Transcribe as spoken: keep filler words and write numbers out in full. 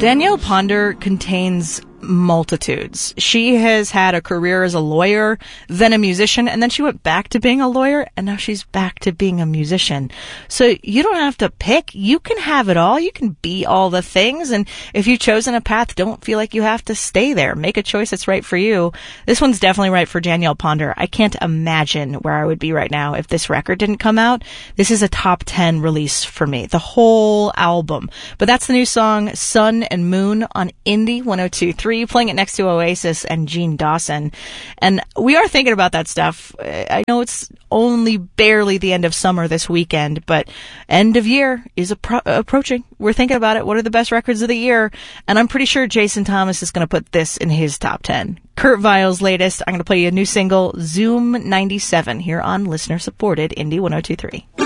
Danielle Ponder contains multitudes. She has had a career as a lawyer, then a musician, and then she went back to being a lawyer, and now she's back to being a musician. So you don't have to pick. You can have it all. You can be all the things, and if you've chosen a path, don't feel like you have to stay there. Make a choice that's right for you. This one's definitely right for Danielle Ponder. I can't imagine where I would be right now if this record didn't come out. This is a top ten release for me, the whole album. But that's the new song, Sun and Moon, on Indie one oh two point three. Playing it next to Oasis and Gene Dawson. And we are thinking about that stuff. I know it's only barely the end of summer this weekend, but end of year is appro- approaching. We're thinking about it. What are the best records of the year? And I'm pretty sure Jason Thomas is going to put this in his top ten. Kurt Weill's latest. I'm going to play you a new single, Zoom ninety-seven, here on listener-supported Indie one oh two point three.